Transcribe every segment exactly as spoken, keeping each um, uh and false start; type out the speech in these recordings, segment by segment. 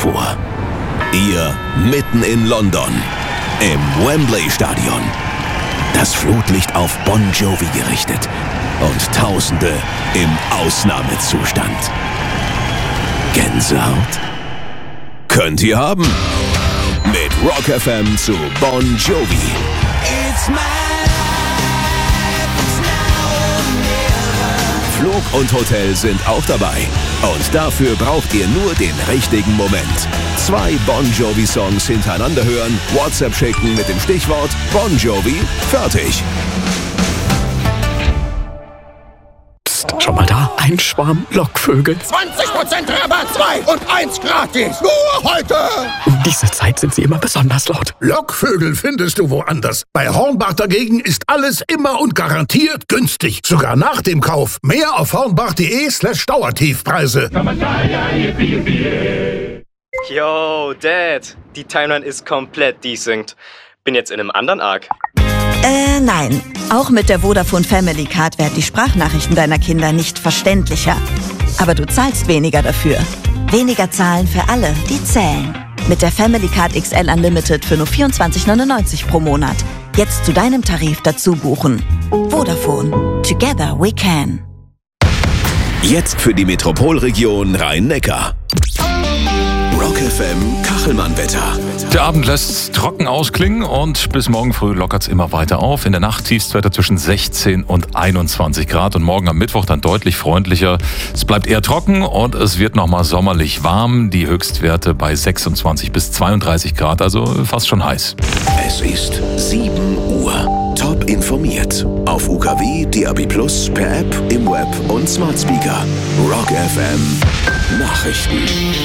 vor. Ihr mitten in London, im Wembley-Stadion. Das Flutlicht auf Bon Jovi gerichtet und Tausende im Ausnahmezustand. Gänsehaut? Könnt ihr haben. Mit Rock F M zu Bon Jovi. It's my life, it's now or never. Flug und Hotel sind auch dabei. Und dafür braucht ihr nur den richtigen Moment. Zwei Bon Jovi-Songs hintereinander hören, WhatsApp schicken mit dem Stichwort Bon Jovi, fertig. Psst, schau mal da, ein Schwarm Lockvögel. zwanzig Prozent Rabatt, zwei und eins gratis. Nur heute. Um diese Zeit sind sie immer besonders laut. Lockvögel findest du woanders. Bei Hornbach dagegen ist alles immer und garantiert günstig. Sogar nach dem Kauf. Mehr auf hornbach.de slash Dauertiefpreise. Yo, Dad, die Timeline ist komplett desynced. Bin jetzt in einem anderen Arc. Äh, nein. Auch mit der Vodafone Family Card werden die Sprachnachrichten deiner Kinder nicht verständlicher. Aber du zahlst weniger dafür. Weniger zahlen für alle, die zählen. Mit der Family Card X L Unlimited für nur vierundzwanzig neunundneunzig pro Monat. Jetzt zu deinem Tarif dazu buchen. Vodafone. Together we can. Jetzt für die Metropolregion Rhein-Neckar. Rock F M Kachelmann-Wetter. Der Abend lässt trocken ausklingen und bis morgen früh lockert es immer weiter auf. In der Nacht Tiefstwetter zwischen sechzehn und einundzwanzig Grad und morgen am Mittwoch dann deutlich freundlicher. Es bleibt eher trocken und es wird nochmal sommerlich warm. Die Höchstwerte bei sechsundzwanzig bis zweiunddreißig Grad, also fast schon heiß. Es ist sieben Uhr. Top informiert. Auf U K W, D A B plus, per App, im Web und Smart Speaker. Rock F M Nachrichten.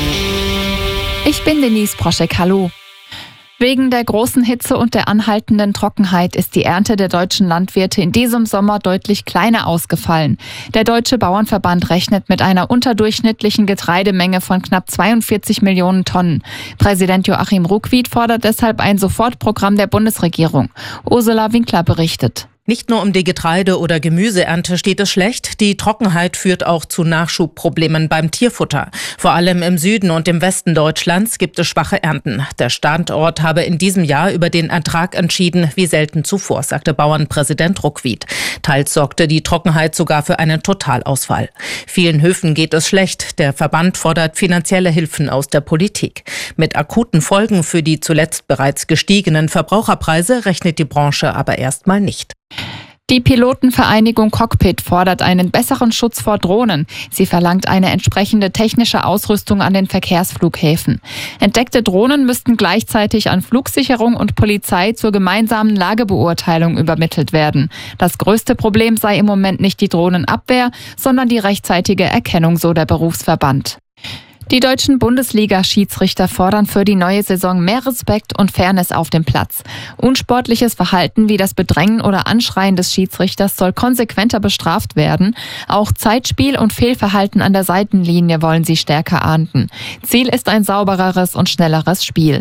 Ich bin Denise Proschek, hallo. Wegen der großen Hitze und der anhaltenden Trockenheit ist die Ernte der deutschen Landwirte in diesem Sommer deutlich kleiner ausgefallen. Der Deutsche Bauernverband rechnet mit einer unterdurchschnittlichen Getreidemenge von knapp zweiundvierzig Millionen Tonnen. Präsident Joachim Ruckwied fordert deshalb ein Sofortprogramm der Bundesregierung. Ursula Winkler berichtet. Nicht nur um die Getreide- oder Gemüseernte steht es schlecht. Die Trockenheit führt auch zu Nachschubproblemen beim Tierfutter. Vor allem im Süden und im Westen Deutschlands gibt es schwache Ernten. Der Standort habe in diesem Jahr über den Ertrag entschieden, wie selten zuvor, sagte Bauernpräsident Ruckwied. Teils sorgte die Trockenheit sogar für einen Totalausfall. Vielen Höfen geht es schlecht. Der Verband fordert finanzielle Hilfen aus der Politik. Mit akuten Folgen für die zuletzt bereits gestiegenen Verbraucherpreise rechnet die Branche aber erstmal nicht. Die Pilotenvereinigung Cockpit fordert einen besseren Schutz vor Drohnen. Sie verlangt eine entsprechende technische Ausrüstung an den Verkehrsflughäfen. Entdeckte Drohnen müssten gleichzeitig an Flugsicherung und Polizei zur gemeinsamen Lagebeurteilung übermittelt werden. Das größte Problem sei im Moment nicht die Drohnenabwehr, sondern die rechtzeitige Erkennung, so der Berufsverband. Die deutschen Bundesliga-Schiedsrichter fordern für die neue Saison mehr Respekt und Fairness auf dem Platz. Unsportliches Verhalten wie das Bedrängen oder Anschreien des Schiedsrichters soll konsequenter bestraft werden. Auch Zeitspiel und Fehlverhalten an der Seitenlinie wollen sie stärker ahnden. Ziel ist ein saubereres und schnelleres Spiel.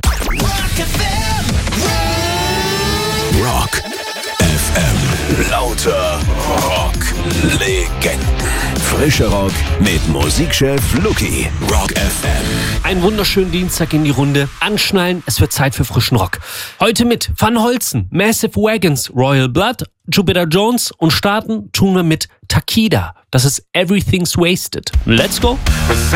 Rock F M. Lauter Rock-Legenden. Frischer Rock mit Musikchef Luki. Rock F M. Einen wunderschönen Dienstag in die Runde. Anschnallen, es wird Zeit für frischen Rock. Heute mit Van Holzen, Massive Wagons, Royal Blood, Jupiter Jones und starten tun wir mit Takida. Das ist Everything's Wasted. Let's go!